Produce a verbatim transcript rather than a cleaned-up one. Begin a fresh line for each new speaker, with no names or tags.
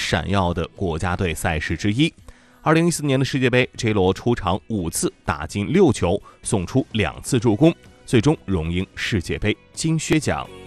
闪耀的国家队赛事之一。二零一四年的世界杯 ，J 罗出场五次，打进六球，送出两次助攻，最终荣膺世界杯金靴奖。